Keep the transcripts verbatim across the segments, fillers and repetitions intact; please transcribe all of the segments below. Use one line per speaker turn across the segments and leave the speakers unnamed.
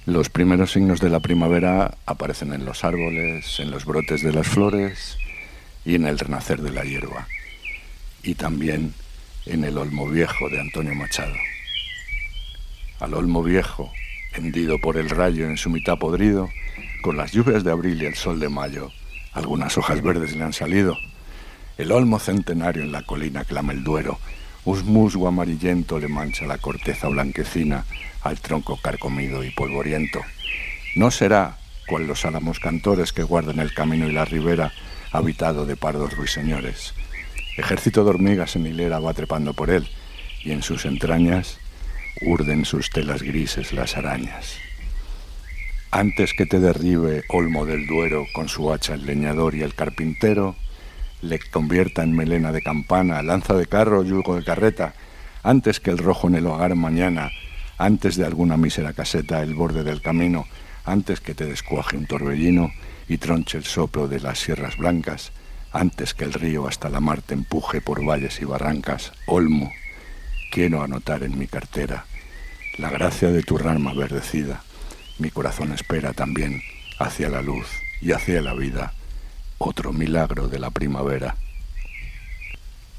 Los primeros signos de la primavera aparecen en los árboles, en los brotes de las flores y en el renacer de la hierba, y también en el olmo viejo de Antonio Machado. Al olmo viejo, hendido por el rayo en su mitad podrido, con las lluvias de abril y el sol de mayo, algunas hojas verdes le han salido. El olmo centenario en la colina clama el Duero, un musgo amarillento le mancha la corteza blanquecina al tronco carcomido y polvoriento. No será cual los álamos cantores que guardan el camino y la ribera, habitado de pardos ruiseñores. Ejército de hormigas en hilera va trepando por él, y en sus entrañas urden sus telas grises las arañas. Antes que te derribe, olmo del Duero, con su hacha el leñador y el carpintero, le convierta en melena de campana, lanza de carro, yugo de carreta, antes que el rojo en el hogar mañana, antes de alguna mísera caseta el borde del camino, antes que te descuaje un torbellino y tronche el soplo de las sierras blancas, antes que el río hasta la mar te empuje por valles y barrancas, olmo, quiero anotar en mi cartera la gracia de tu rama verdecida. Mi corazón espera también hacia la luz y hacia la vida otro milagro de la primavera.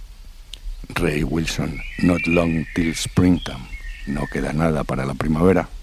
Ray Wilson, Not Long Till Springtime. No queda nada para la primavera.